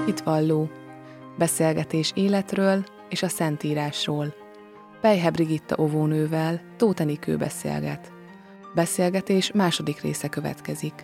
Hitvalló. Beszélgetés életről és a Szentírásról. Pejhe Brigitta óvónővel Tóth Enikő beszélget. Beszélgetés második része következik.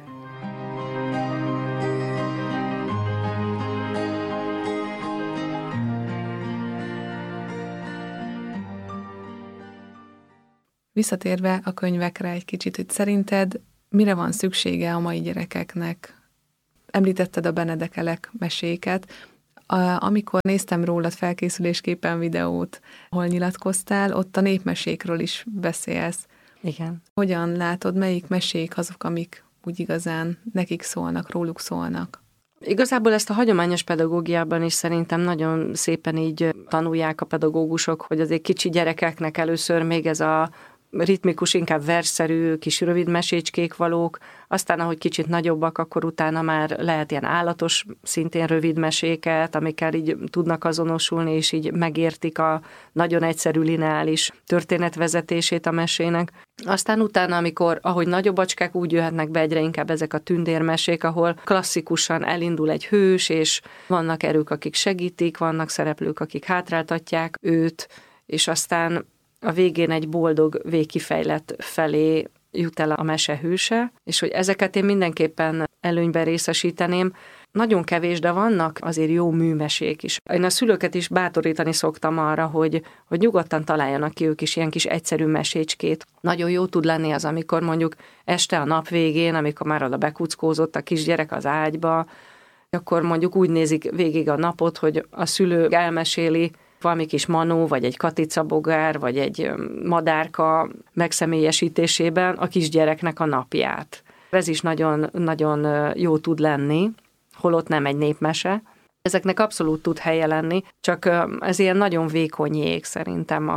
Visszatérve a könyvekre egy kicsit, hogy szerinted mire van szüksége a mai gyerekeknek? Említetted a Benedekelek meséket. Amikor néztem rólad felkészülésképpen videót, hol nyilatkoztál, ott a népmesékről is beszélsz. Igen. Hogyan látod, melyik mesék azok, amik úgy igazán nekik szólnak, róluk szólnak? Igazából ezt a hagyományos pedagógiában is szerintem nagyon szépen így tanulják a pedagógusok, hogy azért kicsi gyerekeknek először még ez a ritmikus, inkább versszerű, kis rövid mesécskék valók, aztán ahogy kicsit nagyobbak, akkor utána már lehet ilyen állatos, szintén rövid meséket, amikkel így tudnak azonosulni, és így megértik a nagyon egyszerű lineális történetvezetését a mesének. Aztán utána, ahogy nagyobb acskák, úgy jöhetnek be egyre inkább ezek a tündérmesék, ahol klasszikusan elindul egy hős, és vannak erők, akik segítik, vannak szereplők, akik hátráltatják őt, és aztán a végén egy boldog, végkifejlett felé jut el a mese hőse, és hogy ezeket én mindenképpen előnyben részesíteném. Nagyon kevés, de vannak azért jó műmesék is. Én a szülőket is bátorítani szoktam arra, hogy nyugodtan találjanak ki ők is ilyen kis egyszerű mesécskét. Nagyon jó tud lenni az, amikor mondjuk este a nap végén, amikor már oda bekuckózott a kisgyerek az ágyba, akkor mondjuk úgy nézik végig a napot, hogy a szülő elmeséli valami kis manó, vagy egy katicabogár, vagy egy madárka megszemélyesítésében a kisgyereknek a napját. Ez is nagyon, nagyon jó tud lenni, holott nem egy népmese. Ezeknek abszolút tud helye lenni, csak ez ilyen nagyon vékony jég szerintem,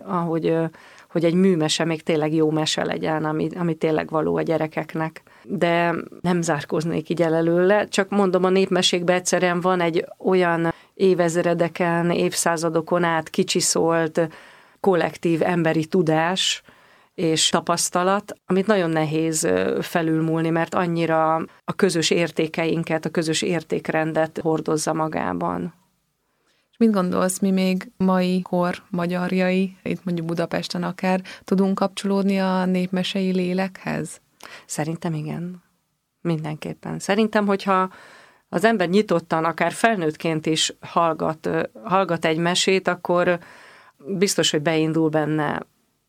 hogy egy műmese még tényleg jó mese legyen, ami tényleg való a gyerekeknek. De nem zárkóznék így előle, csak mondom, a népmesékben egyszerűen van egy olyan évezredeken, évszázadokon át kicsiszolt kollektív emberi tudás és tapasztalat, amit nagyon nehéz felülmúlni, mert annyira a közös értékeinket, a közös értékrendet hordozza magában. És mit gondolsz, mi még mai kor magyarjai, itt mondjuk Budapesten akár, tudunk kapcsolódni a népmesei lélekhez? Szerintem igen. Mindenképpen. Szerintem, hogyha az ember nyitottan, akár felnőttként is hallgat egy mesét, akkor biztos, hogy beindul benne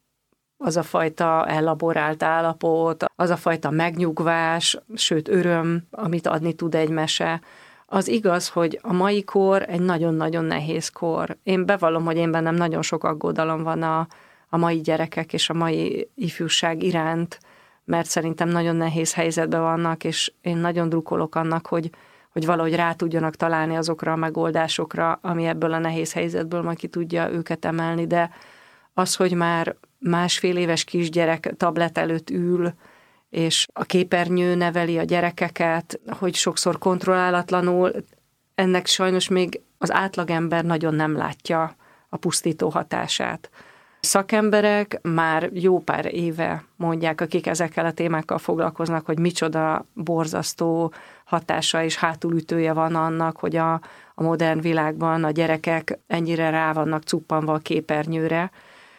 az a fajta elaborált állapot, az a fajta megnyugvás, sőt öröm, amit adni tud egy mese. Az igaz, hogy a mai kor egy nagyon-nagyon nehéz kor. Én bevallom, hogy én bennem nagyon sok aggodalom van a mai gyerekek és a mai ifjúság iránt, mert szerintem nagyon nehéz helyzetben vannak, és én nagyon drukkolok annak, hogy valahogy rá tudjanak találni azokra a megoldásokra, ami ebből a nehéz helyzetből majd ki tudja őket emelni, de az, hogy már másfél éves kisgyerek tablet előtt ül, és a képernyő neveli a gyerekeket, hogy sokszor kontrollálatlanul, ennek sajnos még az átlagember nagyon nem látja a pusztító hatását. Szakemberek már jó pár éve mondják, akik ezekkel a témákkal foglalkoznak, hogy micsoda borzasztó hatása és hátulütője van annak, hogy a modern világban a gyerekek ennyire rá vannak cuppanva a képernyőre.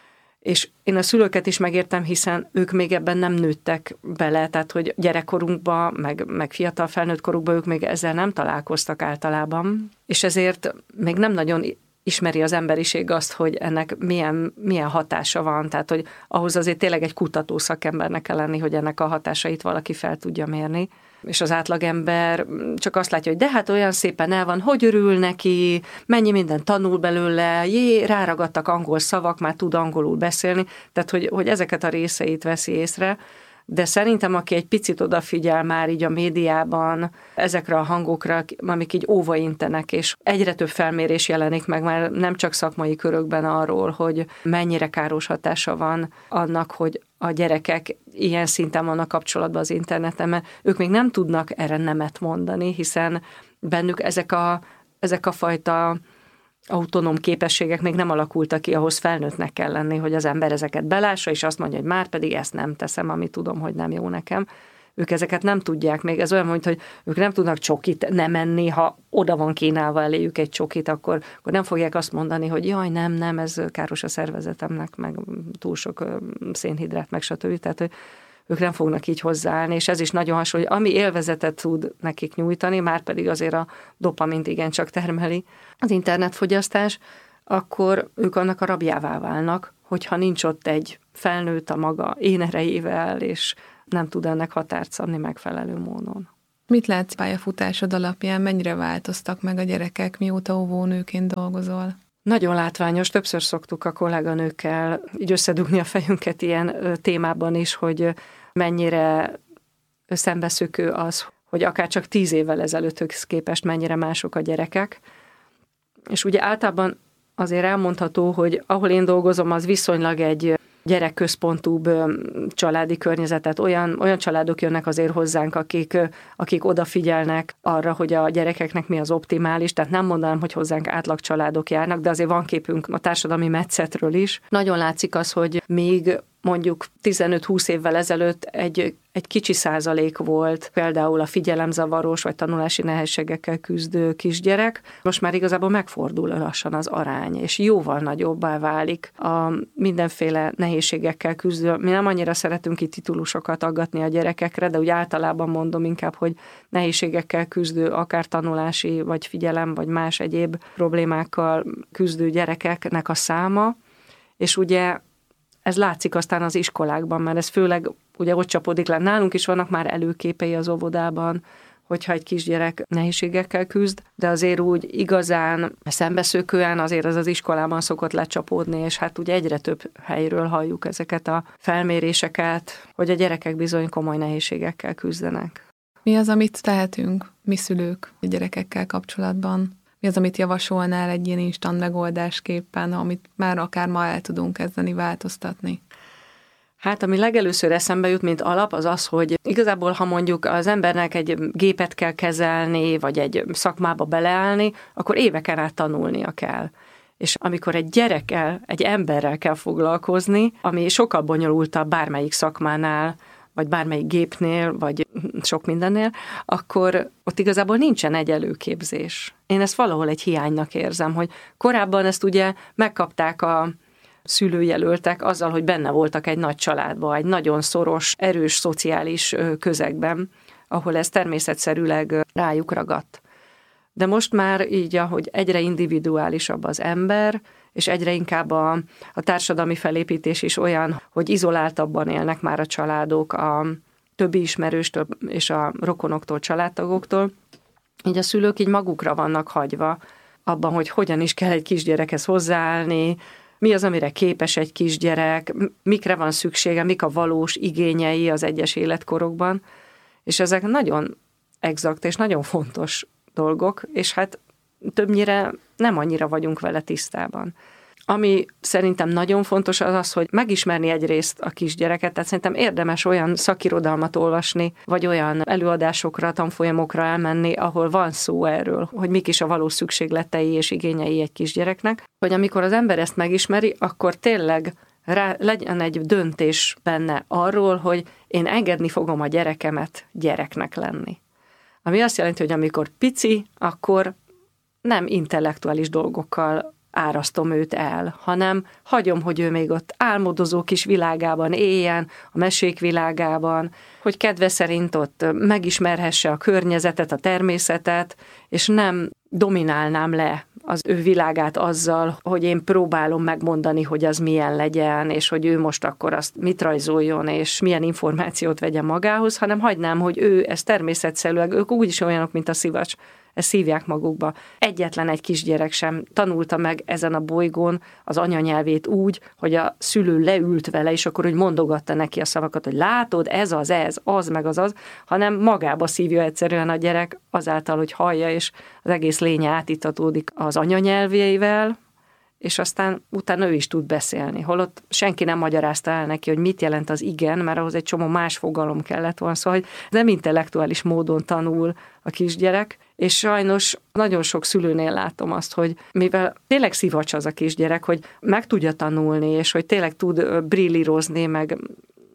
És én a szülőket is megértem, hiszen ők még ebben nem nőttek bele, tehát hogy gyerekkorunkban, meg fiatal felnőtt korukban ők még ezzel nem találkoztak általában, és ezért még nem nagyon ismeri az emberiség azt, hogy ennek milyen hatása van, tehát hogy ahhoz azért tényleg egy kutató szakembernek kell lenni, hogy ennek a hatásait valaki fel tudja mérni. És az átlagember csak azt látja, hogy de hát olyan szépen el van, hogy örül neki, mennyi minden tanul belőle, ráragadtak angol szavak, már tud angolul beszélni, tehát hogy ezeket a részeit veszi észre. De szerintem, aki egy picit odafigyel már így a médiában ezekre a hangokra, amik így óvaintenek, és egyre több felmérés jelenik meg már nem csak szakmai körökben arról, hogy mennyire káros hatása van annak, hogy a gyerekek ilyen szinten vannak kapcsolatban az interneten, mert ők még nem tudnak erre nemet mondani, hiszen bennük ezek a fajta autonóm képességek még nem alakultak ki, ahhoz felnőttnek kell lenni, hogy az ember ezeket belássa, és azt mondja, hogy már pedig ezt nem teszem, ami tudom, hogy nem jó nekem. Ők ezeket nem tudják még. Ez olyan, hogy ők nem tudnak csokit nem enni, ha oda van kínálva eléjük egy csokit, akkor nem fogják azt mondani, hogy jaj, nem, ez káros a szervezetemnek, meg túl sok szénhidrát, meg stb. Tehát, hogy ők nem fognak így hozzáállni, és ez is nagyon hasonló, hogy ami élvezetet tud nekik nyújtani, már pedig azért a dopamint igencsak termeli az internetfogyasztás, akkor ők annak a rabjává válnak, hogyha nincs ott egy felnőtt a maga én erejével, és nem tud ennek határt szabni megfelelő módon. Mit látsz pályafutásod alapján, mennyire változtak meg a gyerekek, mióta óvónőként dolgozol? Nagyon látványos, többször szoktuk a kolléganőkkel így összedugni a fejünket ilyen témában is, hogy mennyire szembeszökő az, hogy akár csak 10 évvel ezelőtthöz képest mennyire mások a gyerekek. És ugye általában azért elmondható, hogy ahol én dolgozom, az viszonylag egy gyerekközpontúbb családi környezetet. Olyan családok jönnek azért hozzánk, akik odafigyelnek arra, hogy a gyerekeknek mi az optimális, tehát nem mondanám, hogy hozzánk átlag családok járnak, de azért van képünk a társadalmi metszetről is. Nagyon látszik az, hogy még mondjuk 15-20 évvel ezelőtt egy kicsi százalék volt például a figyelemzavaros vagy tanulási nehézségekkel küzdő kisgyerek. Most már igazából megfordul lassan az arány, és jóval nagyobbá válik a mindenféle nehézségekkel küzdő. Mi nem annyira szeretünk itt titulusokat aggatni a gyerekekre, de úgy általában mondom inkább, hogy nehézségekkel küzdő, akár tanulási, vagy figyelem, vagy más egyéb problémákkal küzdő gyerekeknek a száma, és ugye ez látszik aztán az iskolákban, mert ez főleg ugye ott csapódik le. Nálunk is vannak már előképei az óvodában, hogyha egy kisgyerek nehézségekkel küzd, de azért úgy igazán szembeszökően azért az iskolában szokott lecsapódni, és hát ugye egyre több helyről halljuk ezeket a felméréseket, hogy a gyerekek bizony komoly nehézségekkel küzdenek. Mi az, amit tehetünk, mi szülők a gyerekekkel kapcsolatban? Mi az, amit javasolnál egy ilyen instant megoldásképpen, amit már akár ma el tudunk kezdeni változtatni? Hát, ami legelőször eszembe jut, mint alap, az az, hogy igazából, ha mondjuk az embernek egy gépet kell kezelni, vagy egy szakmába beleállni, akkor éveken át tanulnia kell. És amikor egy gyerekkel, egy emberrel kell foglalkozni, ami sokkal bonyolultabb bármelyik szakmánál, vagy bármelyik gépnél, vagy sok mindennél, akkor ott igazából nincsen egy előképzés. Én ezt valahol egy hiánynak érzem, hogy korábban ezt ugye megkapták a szülőjelöltek azzal, hogy benne voltak egy nagy családban, egy nagyon szoros, erős szociális közegben, ahol ez természetszerűleg rájuk ragadt. De most már így, ahogy egyre individuálisabb az ember, és egyre inkább a társadalmi felépítés is olyan, hogy izoláltabban élnek már a családok a többi ismerőstől és a rokonoktól, családtagoktól, így a szülők így magukra vannak hagyva abban, hogy hogyan is kell egy kisgyerekhez hozzáállni, mi az, amire képes egy kisgyerek, mikre van szüksége, mik a valós igényei az egyes életkorokban, és ezek nagyon exakt és nagyon fontos dolgok, és hát többnyire nem annyira vagyunk vele tisztában. Ami szerintem nagyon fontos az az, hogy megismerni egyrészt a kisgyereket, tehát szerintem érdemes olyan szakirodalmat olvasni, vagy olyan előadásokra, tanfolyamokra elmenni, ahol van szó erről, hogy mik is a valós szükségletei és igényei egy kisgyereknek, hogy amikor az ember ezt megismeri, akkor tényleg legyen egy döntés benne arról, hogy én engedni fogom a gyerekemet gyereknek lenni. Ami azt jelenti, hogy amikor pici, akkor nem intellektuális dolgokkal árasztom őt el, hanem hagyom, hogy ő még ott álmodozó kis világában éljen, a mesék világában, hogy kedve szerint ott megismerhesse a környezetet, a természetet, és nem dominálnám le az ő világát azzal, hogy én próbálom megmondani, hogy az milyen legyen, és hogy ő most akkor azt mit rajzoljon, és milyen információt vegyen magához, hanem hagynám, hogy ő ez természetszerűleg, ők úgyis olyanok, mint a szivacs, ezt szívják magukba. Egyetlen egy kisgyerek sem tanulta meg ezen a bolygón az anyanyelvét úgy, hogy a szülő leült vele, és akkor úgy mondogatta neki a szavakat, hogy látod, ez, az, meg az, hanem magába szívja egyszerűen a gyerek azáltal, hogy hallja, és az egész lénye átítatódik az anyanyelvével, és aztán utána ő is tud beszélni. Holott senki nem magyarázta el neki, hogy mit jelent az igen, mert ahhoz egy csomó más fogalom kellett volna, szóval hogy nem intellektuális módon tanul a kisgyerek, és sajnos nagyon sok szülőnél látom azt, hogy mivel tényleg szivacs az a kisgyerek, hogy meg tudja tanulni, és hogy tényleg tud brillírozni, meg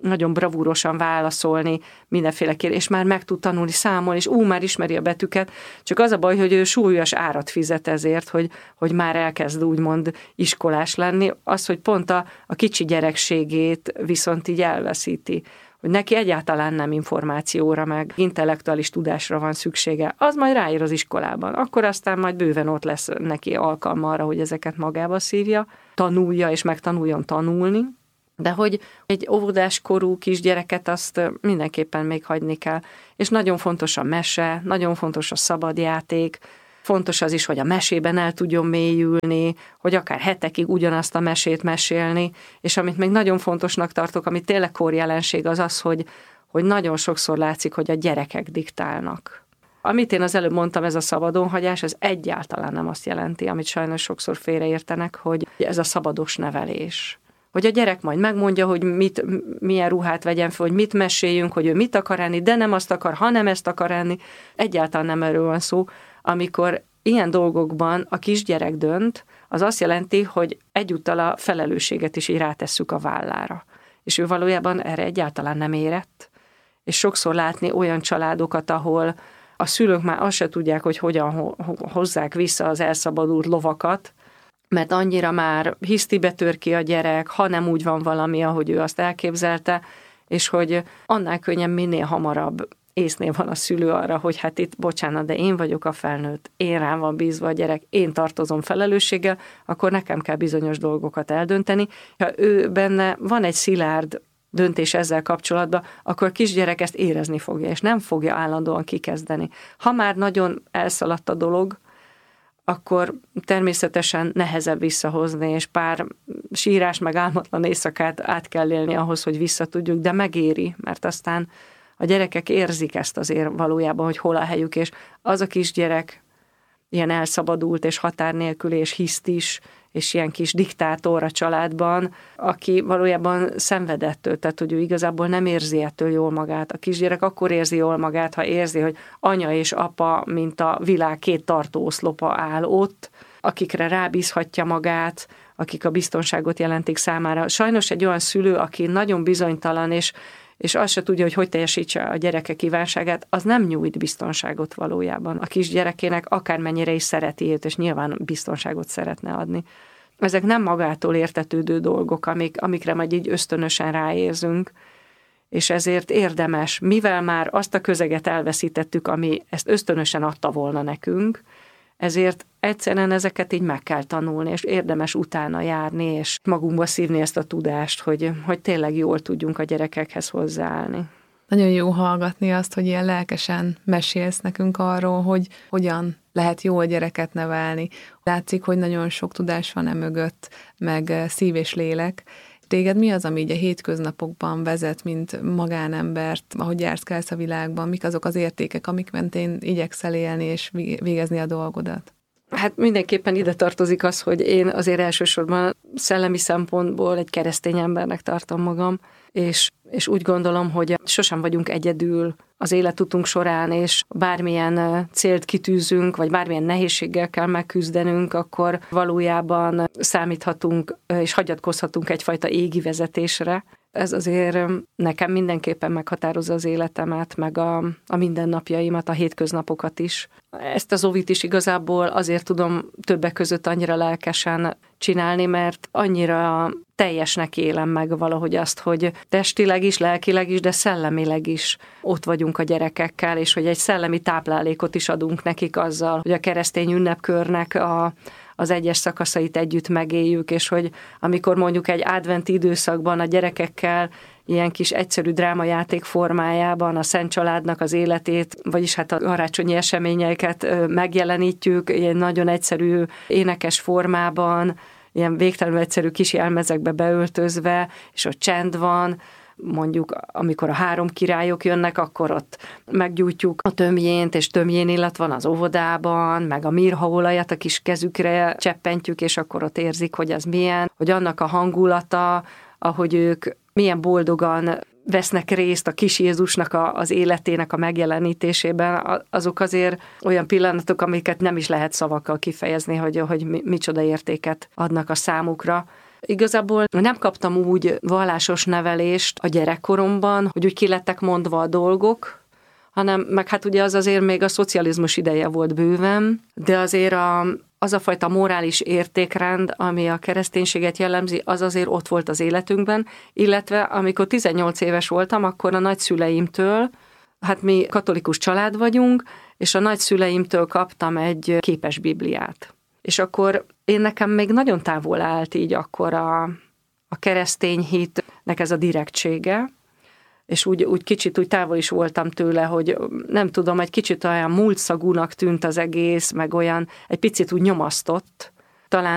nagyon bravúrosan válaszolni mindenféle kérdés, és már meg tud tanulni számolni, és már ismeri a betűket, csak az a baj, hogy ő súlyos árat fizet ezért, hogy már elkezd úgymond iskolás lenni, az, hogy pont a kicsi gyerekségét viszont így elveszíti, hogy neki egyáltalán nem információra, meg intellektuális tudásra van szüksége, az majd ráér az iskolában. Akkor aztán majd bőven ott lesz neki alkalma arra, hogy ezeket magába szívja, tanulja és megtanuljon tanulni, de hogy egy óvodáskorú kisgyereket azt mindenképpen még hagyni kell. És nagyon fontos a mese, nagyon fontos a szabadjáték, fontos az is, hogy a mesében el tudjon mélyülni, hogy akár hetekig ugyanazt a mesét mesélni, és amit még nagyon fontosnak tartok, ami tényleg korjelenség, az az, hogy nagyon sokszor látszik, hogy a gyerekek diktálnak. Amit én az előbb mondtam, ez a szabadonhagyás, ez egyáltalán nem azt jelenti, amit sajnos sokszor félreértenek, hogy ez a szabados nevelés. Hogy a gyerek majd megmondja, hogy milyen ruhát vegyen fel, hogy mit meséljünk, hogy ő mit akar enni, de nem azt akar, hanem ezt akar enni. Egyáltalán nem erről van szó. Amikor ilyen dolgokban a kisgyerek dönt, az azt jelenti, hogy egyúttal a felelősséget is így rátesszük a vállára. És ő valójában erre egyáltalán nem érett. És sokszor látni olyan családokat, ahol a szülők már azt se tudják, hogy hogyan hozzák vissza az elszabadult lovakat, mert annyira már hisztibe tör ki a gyerek, ha nem úgy van valami, ahogy ő azt elképzelte, és hogy annál könnyen minél hamarabb észnél van a szülő arra, hogy hát itt, bocsánat, de én vagyok a felnőtt, én rám van bízva a gyerek, én tartozom felelősséggel, akkor nekem kell bizonyos dolgokat eldönteni. Ha ő benne van egy szilárd döntés ezzel kapcsolatban, akkor a kisgyerek ezt érezni fogja, és nem fogja állandóan kikezdeni. Ha már nagyon elszaladt a dolog, akkor természetesen nehezebb visszahozni, és pár sírás meg álmatlan éjszakát át kell élni ahhoz, hogy vissza tudjuk, de megéri, mert aztán a gyerekek érzik ezt azért valójában, hogy hol a helyük, és az a kisgyerek ilyen elszabadult, és határ nélkül, és hisztis, és ilyen kis diktátor a családban, aki valójában szenvedettől, tehát hogy ő igazából nem érzi ettől jól magát. A kisgyerek akkor érzi jól magát, ha érzi, hogy anya és apa, mint a világ két tartóoszlopa áll ott, akikre rábízhatja magát, akik a biztonságot jelentik számára. Sajnos egy olyan szülő, aki nagyon bizonytalan, és azt se tudja, hogy teljesítse a gyereke kívánságát, az nem nyújt biztonságot valójában. A kisgyerekének akármennyire is szereti őt, és nyilván biztonságot szeretne adni. Ezek nem magától értetődő dolgok, amikre majd így ösztönösen ráérzünk, és ezért érdemes, mivel már azt a közeget elveszítettük, ami ezt ösztönösen adta volna nekünk, ezért egyszerűen ezeket így meg kell tanulni, és érdemes utána járni, és magunkba szívni ezt a tudást, hogy tényleg jól tudjunk a gyerekekhez hozzáállni. Nagyon jó hallgatni azt, hogy ilyen lelkesen mesélsz nekünk arról, hogy hogyan lehet jól gyereket nevelni. Látszik, hogy nagyon sok tudás van mögött, meg szív és lélek. Téged mi az, ami így a hétköznapokban vezet, mint magánembert, ahogy járkálsz a világban? Mik azok az értékek, amik mentén igyekszel élni és végezni a dolgodat? Hát mindenképpen ide tartozik az, hogy én azért elsősorban szellemi szempontból egy keresztény embernek tartom magam, és úgy gondolom, hogy sosem vagyunk egyedül az életutunk során, és bármilyen célt kitűzünk, vagy bármilyen nehézséggel kell megküzdenünk, akkor valójában számíthatunk és hagyatkozhatunk egyfajta égi vezetésre. Ez azért nekem mindenképpen meghatározza az életemet, meg a mindennapjaimat, a hétköznapokat is. Ezt az óvit is igazából azért tudom többek között annyira lelkesen csinálni, mert annyira teljesnek élem meg valahogy azt, hogy testileg is, lelkileg is, de szellemileg is ott vagyunk a gyerekekkel, és hogy egy szellemi táplálékot is adunk nekik azzal, hogy a keresztény ünnepkörnek az egyes szakaszait együtt megéljük, és hogy amikor mondjuk egy adventi időszakban a gyerekekkel ilyen kis egyszerű drámajáték formájában a Szent Családnak az életét, vagyis hát a karácsonyi eseményeiket megjelenítjük, ilyen nagyon egyszerű énekes formában, ilyen végtelenül egyszerű kis jelmezekbe beöltözve, és ott csend van, mondjuk amikor a 3 királyok jönnek, akkor ott meggyújtjuk a tömjént, és tömjén illat van az óvodában, meg a mirhaolajat a kis kezükre cseppentjük, és akkor ott érzik, hogy az milyen, hogy annak a hangulata, ahogy ők milyen boldogan vesznek részt a kis Jézusnak az életének a megjelenítésében, azok azért olyan pillanatok, amiket nem is lehet szavakkal kifejezni, hogy micsoda értéket adnak a számukra. Igazából nem kaptam úgy vallásos nevelést a gyerekkoromban, hogy úgy ki lettek mondva a dolgok, hanem meg hát ugye az azért még a szocializmus ideje volt bőven, de azért az a fajta morális értékrend, ami a kereszténységet jellemzi, az azért ott volt az életünkben, illetve amikor 18 éves voltam, akkor a nagyszüleimtől, hát mi katolikus család vagyunk, és a nagyszüleimtől kaptam egy képes Bibliát. És akkor nekem még nagyon távol állt így akkor a keresztény hitnek ez a direktsége, és úgy kicsit úgy távol is voltam tőle, hogy nem tudom, egy kicsit olyan múltszagúnak tűnt az egész, meg olyan egy picit úgy nyomasztott. Talán